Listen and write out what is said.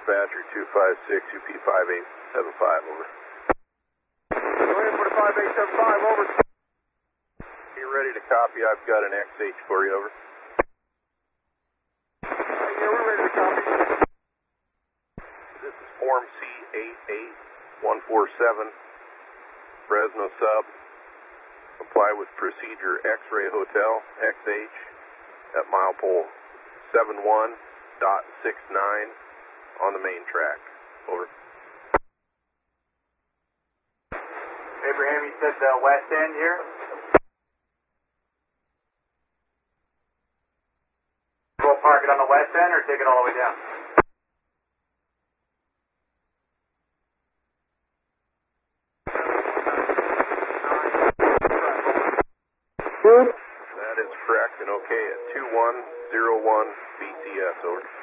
dispatcher 256 UP5875, over. Go ahead for the 5875, over. You ready to copy? I've got an XH for you, over. Yeah, we're ready to copy. This is Form C88147, Fresno sub. Comply with procedure X-Ray Hotel, XH, at milepole 71.69 on the main track, over. Abraham, you said the west end here? We'll park it on the west end or take it all the way down? That is correct and okay at 2101 BCS, over.